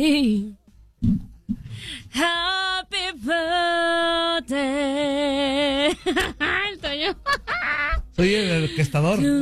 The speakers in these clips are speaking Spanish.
Happy birthday. El Toño. Soy el orquestador. To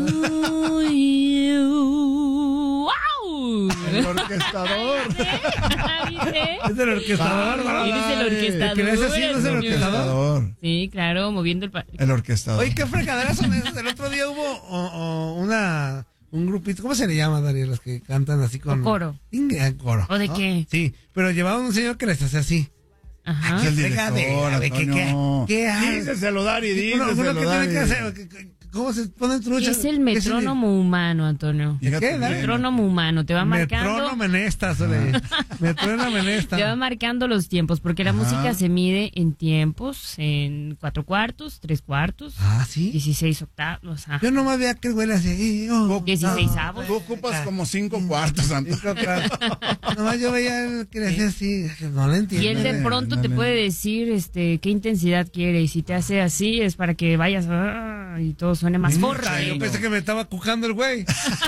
you. ¡Wow! El orquestador. ¿Viste? Es el orquestador, ¿no? Eres el orquestador. ¿Que le hace así, no es el orquestador? Sí, claro, moviendo el... El orquestador. Oye, qué fregaderas son esas. El otro día hubo un grupito, ¿cómo se le llama, Darío? Los que cantan así con... O coro. Coro. ¿O de qué? Sí, pero llevaban un señor que les hace así. Ajá. Aquí el director, ¿Qué hace? díceselo, Dari, Uno díceselo, que tiene Dari. que hacer... ¿Cómo se ponen truchas? Es el metrónomo humano, Antonio. Fíjate ¿Qué, bien. Dari? Metrónomo humano, te va marcando... Metrónomo en esta, Metrónomo en esta. Te va marcando los tiempos, porque la música se mide en tiempos, en 4 cuartos, 3 cuartos, Ah, ¿sí? 16 octavos, ajá. Yo nomás veía que el güey le hacía... 16avos. Tú ocupas como 5 cuartos, Antonio. Nomás yo veía que le hacía así. No le entiendo. Y él de pronto te puede decir qué intensidad quiere, y si te hace así es para que vayas y todo suene más fuerte. Yo pensé que me estaba cucando el güey.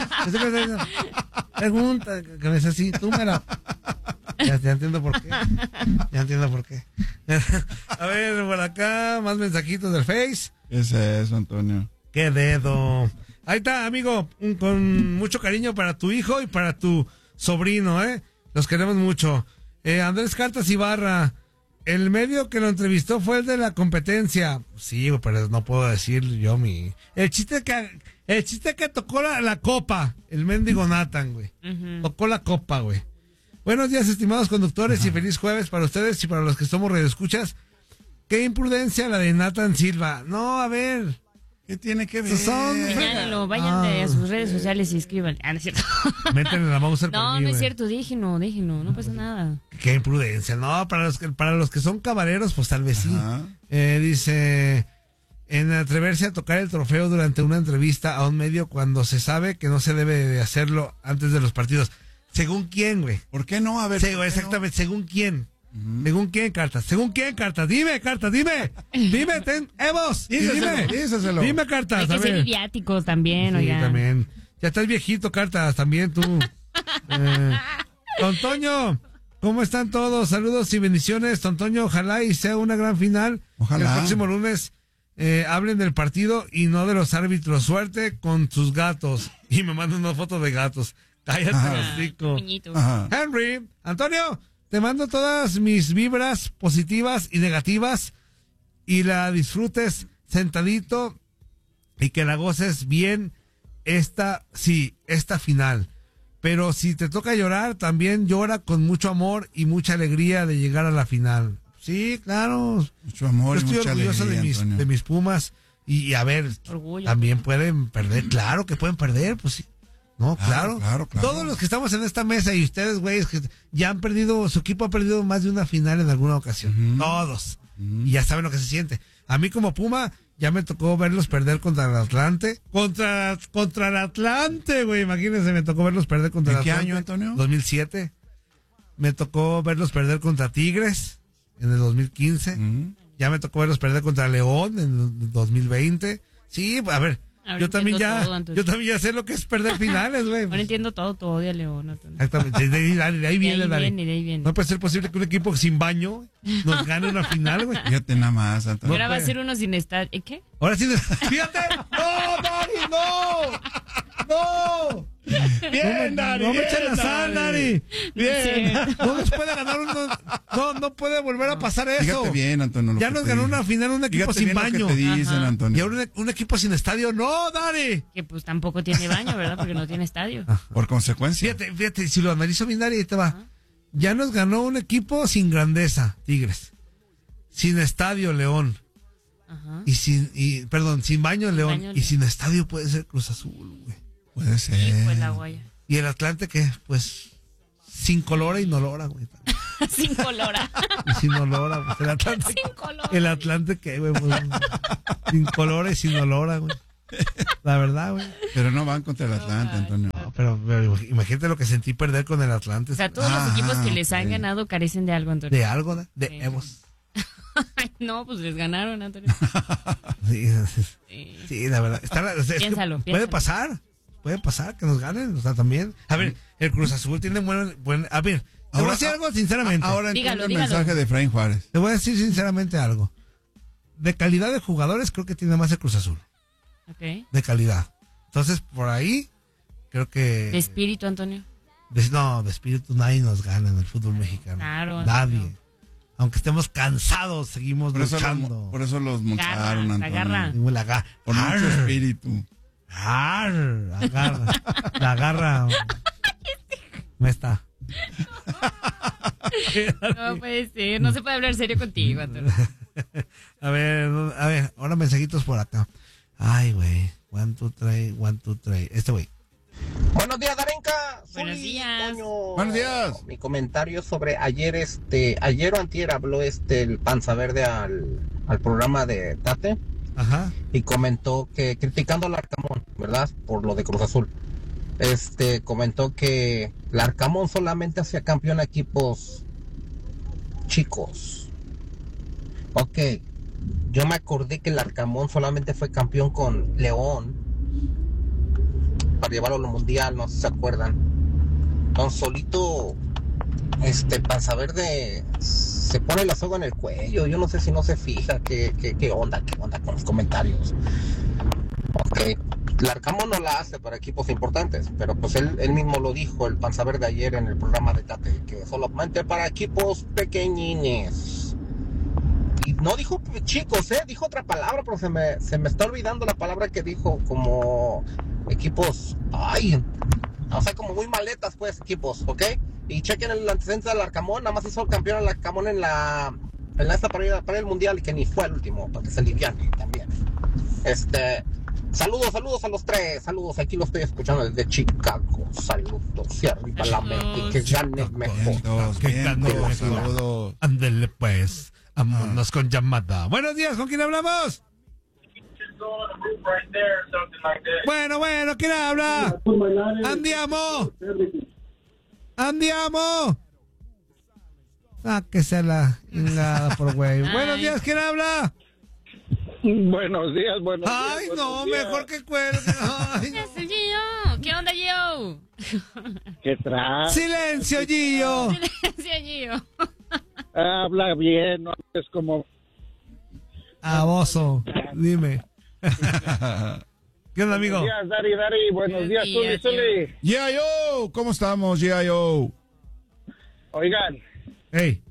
Pregunta, que me dice así, tú me la... Ya entiendo por qué. Ya entiendo por qué. A ver, por acá, más mensajitos del Face. ¿Qué es eso, Antonio? ¡Qué dedo! Ahí está, amigo, con mucho cariño para tu hijo y para tu sobrino, ¿eh? Los queremos mucho. Andrés Cartas Ibarra, el medio que lo entrevistó fue el de la competencia. Sí, pero no puedo decir yo mi... El chiste que tocó la copa, el mendigo Nathan, güey. Tocó la copa, güey. Buenos días, estimados conductores, y feliz jueves para ustedes y para los que somos radioescuchas. Qué imprudencia la de Nathan Silva. No, a ver... ¿Qué tiene que ver? Señálenlo, vayan a sus redes sociales y escriban. Ah, no es cierto. Métanle la Mauser por No, mí, no es güey. cierto, déjenlo, no pasa nada. Qué imprudencia. No, para los que son caballeros, pues tal vez sí. Ajá. Dice, en atreverse a tocar el trofeo durante una entrevista a un medio cuando se sabe que no se debe de hacerlo antes de los partidos. ¿Según quién, güey? ¿Por qué no? A ver. Sí, ¿por qué exactamente, ¿según quién? ¿Según quién, Cartas? ¿Según quién, Cartas? Dime, Cartas, dime. Dime, Evos. Díseselo. Dime, Cartas. Hay que a ser ver. idiáticos también, Sí, oigan. también. Ya estás viejito, Cartas, también tú. Don Toño, ¿cómo están todos? Saludos y bendiciones, Don Toño. Ojalá y sea una gran final. Ojalá. Que el próximo lunes hablen del partido y no de los árbitros. Suerte con sus gatos. Y me mandan una foto de gatos. Cállate, hocico. Puñito. Ajá. Henry, Antonio, te mando todas mis vibras positivas y negativas y la disfrutes sentadito y que la goces bien esta final. Pero si te toca llorar, también llora con mucho amor y mucha alegría de llegar a la final. Sí, claro. Mucho amor Yo y estoy mucha orgulloso alegría, Antonio. de mis Pumas y a ver, Orgullo. también pueden perder. Claro que pueden perder, pues sí. No, claro. Claro. Todos los que estamos en esta mesa y ustedes, güeyes, que ya han perdido, su equipo ha perdido más de una final en alguna ocasión. Todos. Y ya saben lo que se siente. A mí como Puma, ya me tocó verlos perder contra el Atlante. Contra el Atlante, güey. Imagínense, me tocó verlos perder contra el ¿En qué Atlante. año, Antonio? 2007. Me tocó verlos perder contra Tigres en el 2015. Ya me tocó verlos perder contra León en el 2020. Sí, a ver. Ahora Yo también entiendo todo, ya sé lo que es perder finales, güey. Ahora entiendo todo, tu odio a León, Antonio. Exactamente, de ahí viene, Dari. De ahí viene. No puede ser posible que un equipo sin baño nos gane una final, güey. Fíjate nada más, Y Antonio. ahora va a puede. ser uno sin estar. ¿Qué? Ahora sí, fíjate. ¡No, Dari, no! ¡No! Bien, Dari. No me echen la sal, Dari. Bien. No nos puede ganar no puede volver a pasar eso. Fíjate bien, Antonio. lo Ya que nos te ganó digo. una final un equipo Fíjate sin bien lo baño. que te dicen, Ajá. Antonio. Y ahora un equipo sin estadio. ¡No, Dari! Que pues tampoco tiene baño, ¿verdad? Porque no tiene estadio. Por consecuencia. Fíjate, si lo analizo bien, Dari, ahí te va. Ya nos ganó un equipo sin grandeza, Tigres. Sin estadio, León. Ajá. Perdón, sin baño, León. Baño, Y León. sin estadio puede ser Cruz Azul, güey. Puede Sí, ser. pues la guaya. Y el Atlante, ¿qué? Pues, sin colora y nolora, güey. Sin colora. Y sin olora, pues, el Atlante. Sin color. El Atlante, ¿qué, güey? Pues, sin colora y sin olora, güey. La verdad, güey. Pero no van contra el Atlante, Antonio. No, pero imagínate lo que sentí perder con el Atlante. O sea, todos los equipos que les han ok. ganado carecen de algo, Antonio. De algo, de Sí. Evos. Ay, no, pues les ganaron, Antonio. Sí, la verdad. Es que Piénsalo, puede piénsalo. pasar que nos ganen, o sea, también. A ver, el Cruz Azul tiene a ver, Te voy a decir algo sinceramente. Ahora Dígalo, entiendo el dígalo. mensaje de Efraín Juárez. Te voy a decir sinceramente algo. De calidad de jugadores, creo que tiene más el Cruz Azul. Ok. De calidad. Entonces, por ahí, creo que... De espíritu, Antonio. No, de espíritu nadie nos gana en el fútbol mexicano. Claro, Nadie. Antonio. Aunque estemos cansados, seguimos luchando. Por eso los montaron, la Antonio. garra. Seguimos la garra. Por mucho espíritu. La garra. La garra. Me está. No puede ser, no se puede hablar serio contigo, Antonio. A ver, ahora mensajitos por acá. Ay, güey. 1, 2, 3, 1, 2, 3. Este güey. Buenos días, Darenka. Buenos Zuli, días. Toño. Buenos días. Mi comentario sobre ayer, ayer o antier habló el Panza Verde al programa de Tate Ajá. y comentó que, criticando al Arcamón, ¿verdad? Por lo de Cruz Azul. Comentó que el Arcamón solamente hacía campeón a equipos chicos. Ok, yo me acordé que el Arcamón solamente fue campeón con León para llevarlo al mundial, no sé si se acuerdan. Entonces solito Panza Verde se pone la soga en el cuello. Yo no sé si no se fija qué onda con los comentarios. Ok, el Arcamón no la hace para equipos importantes, pero pues él mismo lo dijo, el Panza Verde, ayer en el programa de Tate, que solamente para equipos pequeñines. Y no dijo chicos, dijo otra palabra, pero se me está olvidando la palabra que dijo, como equipos, o sea, como muy maletas, pues, equipos, ¿ok? Y chequen el antecedente del Arcamón, nada más hizo el campeón al Arcamón en esta para el mundial, y que ni fue el último, para que se liviane también. Saludos a los tres, saludos, aquí lo estoy escuchando desde Chicago, saludos, y arriba la mente, que gane mejor. Vientos, saludos. Ándele pues, vámonos con llamada. Buenos días, ¿con quién hablamos? Bueno, ¿quién habla? Andiamo. Sáquese la ingada por güey. Buenos días, ¿quién habla? Buenos días. Ay, no, mejor que cuelgue. Ay, Es el Gio. ¿Qué onda, Gio? ¿Qué traes? silencio, Gio. Silencio, Gio. Habla bien, no es como... Aboso, dime. ¿Qué onda, amigo? Buenos días, Dari. Buenos días, Zuli. G.I.O. ¿Cómo estamos, G.I.O.? Oigan, Hey.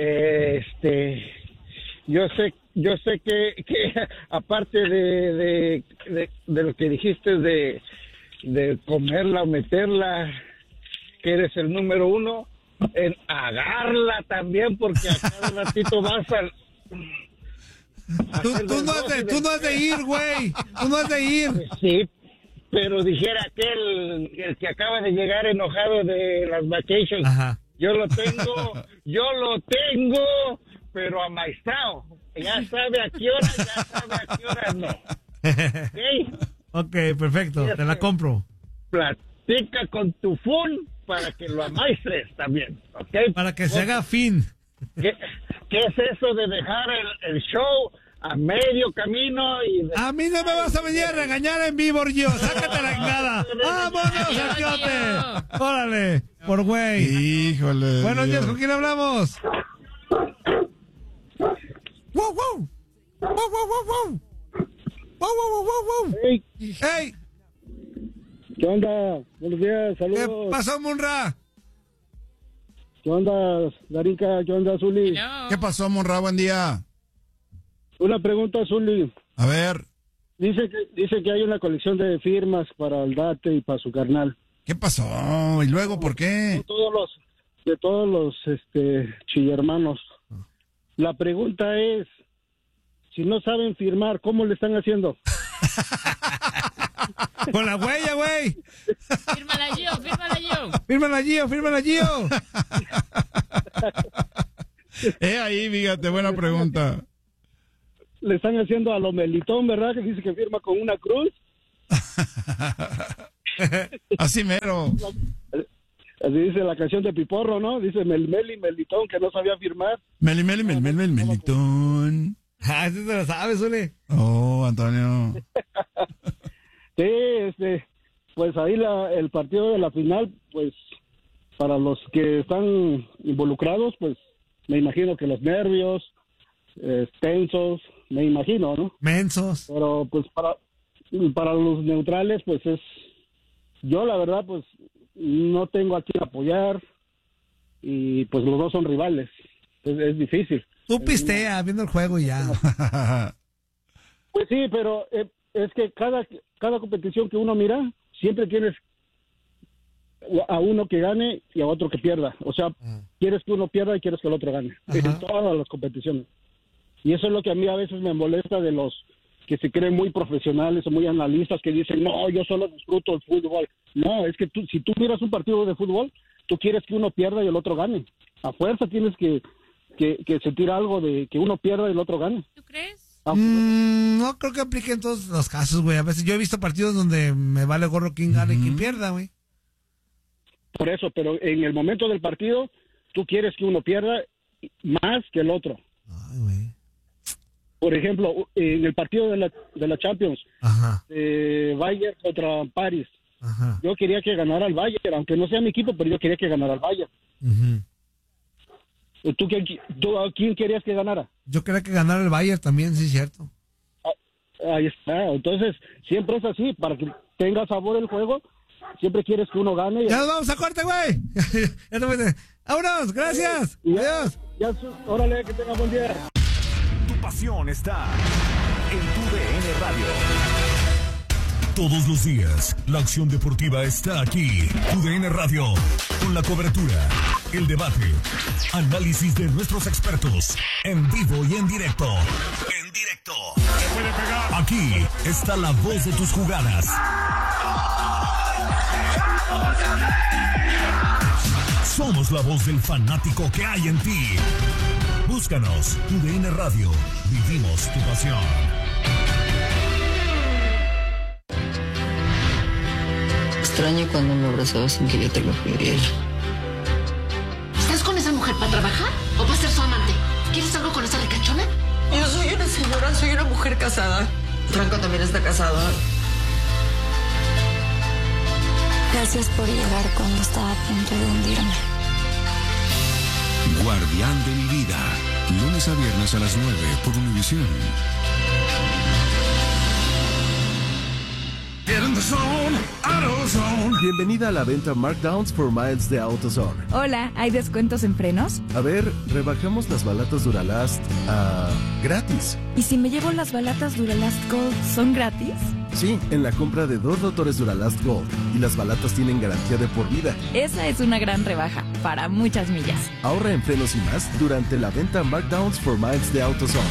yo sé que aparte de lo que dijiste de comerla o meterla, que eres el número uno, en agarrarla también, porque a cada ratito vas al... Tú no has de ir, güey. Tú no has de ir. Sí, pero dijera aquel el que acaba de llegar enojado de las vacations. Ajá. Yo lo tengo, pero amaestrado. Ya sabe a qué hora no. Ok, perfecto, te la compro. Platica con tu fun para que lo amaestres también, ¿ok? Para que se haga fin. ¿Qué es eso de dejar el show a medio camino? A mí no me vas a venir a regañar en vivo, Gio. Sácate la engada. ¡Vámonos, Sergiote! Órale, por güey. Híjole. Buenos días, ¿con quién hablamos? ¡Wow, wow! ¡Wow, wow, wow, wow! ¡Wow, wow, wow, wow! Hey, ¡Hey! ¿qué onda? Buenos días, ¿Qué saludos. pasó, Munra? ¿Qué onda, Darinka? ¿Qué onda, Zuli? ¿Qué pasó, Monra? Buen día. Una pregunta, Zuli. A ver, Dice que hay una colección de firmas para el Date y para su carnal. ¿qué pasó? ¿Y luego por qué? De todos los chillermanos. La pregunta es, si no saben firmar, ¿cómo le están haciendo? Con la huella, güey. Fírmala, Gio. Fírmala, Gio. Ahí, fíjate, buena pregunta. Le están haciendo a lo Melitón, ¿verdad? Que dice que firma con una cruz. Así mero. Así dice la canción de Piporro, ¿no? Dice Melitón, que no sabía firmar. Melitón. Ah, eso se lo sabes, Zuli. Oh, Antonio. Sí, pues ahí el partido de la final, pues para los que están involucrados, pues me imagino que los nervios, tensos, me imagino, ¿no? Mensos. Pero pues para los neutrales, pues yo la verdad, pues no tengo a quién apoyar y pues los dos son rivales, entonces es difícil. Tú pistea viendo el juego y ya. Pues sí, pero es que cada competición que uno mira, siempre tienes a uno que gane y a otro que pierda. O sea, quieres que uno pierda y quieres que el otro gane. En todas las competiciones. Y eso es lo que a mí a veces me molesta de los que se creen muy profesionales o muy analistas que dicen, no, yo solo disfruto el fútbol. No, es que si tú miras un partido de fútbol, tú quieres que uno pierda y el otro gane. A fuerza tienes que sentir algo de que uno pierda y el otro gane. ¿Tú crees? No creo que aplique en todos los casos, güey. A veces yo he visto partidos donde me vale gorro quién gane y quién pierda, güey. Por eso, pero en el momento del partido, tú quieres que uno pierda más que el otro. Ay, güey. Por ejemplo, en el partido de la Champions, Bayern contra París, yo quería que ganara el Bayern, aunque no sea mi equipo, pero yo quería que ganara el Bayern. ¿Tú a quién querías que ganara? Yo quería que ganara el Bayern también, sí, cierto. Ahí está. Entonces, siempre es así. Para que tenga sabor el juego, siempre quieres que uno gane. Ya nos vamos a corte, güey. ¡Vámonos! ¡Gracias! ¡Adiós! Órale, que tenga buen día. Tu pasión está en tu DN Radio. Todos los días, la acción deportiva está aquí. Tu DN Radio, con la cobertura, el debate, análisis de nuestros expertos, en vivo y en directo. En directo. Aquí está la voz de tus jugadas. Somos la voz del fanático que hay en ti. Búscanos, Tu DN Radio. Vivimos tu pasión. Extraño cuando me abrazabas sin que yo te lo pidiera. ¿Estás con esa mujer para trabajar o para ser su amante? ¿Quieres algo con esa ricachona? Yo soy una señora, soy una mujer casada. Franco también está casado. Gracias por llegar cuando estaba a punto de hundirme. Guardián de mi vida. Lunes a viernes a las 9 por Univisión. Bienvenida a la venta Markdowns for Miles de AutoZone. Hola, ¿hay descuentos en frenos? A ver, rebajamos las balatas Duralast a gratis. ¿Y si me llevo las balatas Duralast Gold, son gratis? Sí, en la compra de 2 rotores Duralast Gold. Y las balatas tienen garantía de por vida. Esa es una gran rebaja, para muchas millas. Ahorra en frenos y más durante la venta Markdowns for Miles de AutoZone.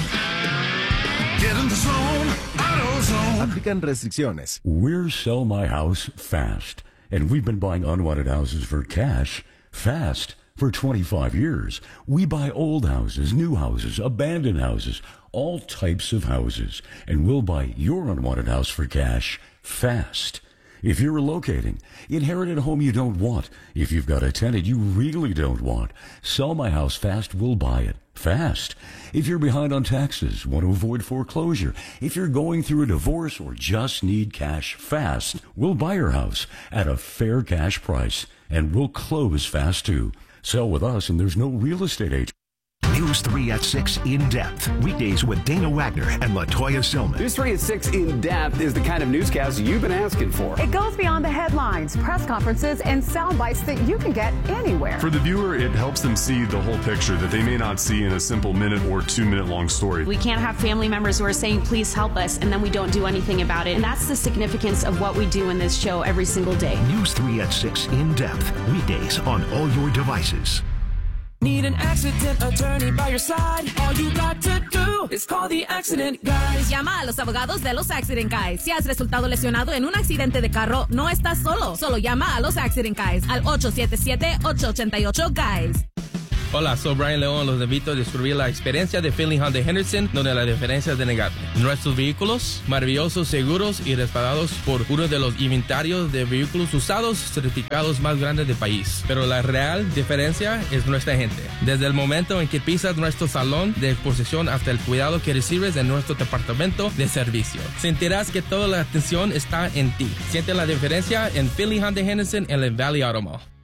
Aplican restricciones. We're Sell My House Fast, and we've been buying unwanted houses for cash fast for 25 years. We buy old houses, new houses, abandoned houses, all types of houses, and we'll buy your unwanted house for cash fast. If you're relocating, inherit a home you don't want. If you've got a tenant you really don't want, Sell My House Fast will buy it fast. If you're behind on taxes, want to avoid foreclosure, if you're going through a divorce or just need cash fast, we'll buy your house at a fair cash price, and we'll close fast too. Sell with us and there's no real estate agent. News 3 at 6 In Depth. Weekdays with Dana Wagner and LaToya Silman. News 3 at 6 In Depth is the kind of newscast you've been asking for. It goes beyond the headlines, press conferences, and sound bites that you can get anywhere. For the viewer, it helps them see the whole picture that they may not see in a simple minute or 2 minute long story. We can't have family members who are saying, please help us, and then we don't do anything about it. And that's the significance of what we do in this show every single day. News 3 at 6 In Depth. Weekdays on all your devices. Need an accident attorney by your side? All you got to do is call the Accident Guys. Llama a los abogados de los Accident Guys. Si has resultado lesionado en un accidente de carro, no estás solo. Solo llama a los Accident Guys al 877-888-GUYS. Hola, soy Brian León. Los invito a descubrir la experiencia de Finley Honda Henderson, donde la diferencia es de negarte. Nuestros vehículos, maravillosos, seguros y respaldados por uno de los inventarios de vehículos usados certificados más grandes del país. Pero la real diferencia es nuestra gente. Desde el momento en que pisas nuestro salón de exposición hasta el cuidado que recibes en nuestro departamento de servicio, sentirás que toda la atención está en ti. Siente la diferencia en Finley Honda Henderson en el Valley Auto Mall.